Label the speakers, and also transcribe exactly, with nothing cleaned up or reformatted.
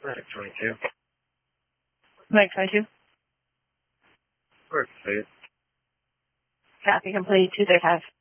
Speaker 1: Mike twenty-two.
Speaker 2: Mike twenty-two.
Speaker 1: Work, please.
Speaker 2: Copy complete two thirty-five.